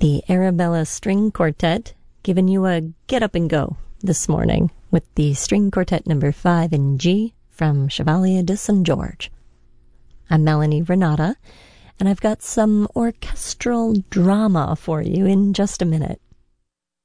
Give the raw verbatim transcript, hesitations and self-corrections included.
the Arabella String Quartet, giving you a get up and go this morning with the String Quartet number five in G from Chevalier de Saint George. I'm Melanie Renata, and I've got some orchestral drama for you in just a minute.